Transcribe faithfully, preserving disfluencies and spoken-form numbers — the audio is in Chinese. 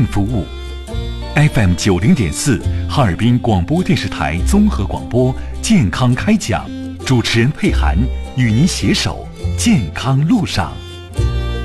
性服务。F M 九零点四，哈尔滨广播电视台综合广播健康开讲，主持人佩涵与您携手健康路上。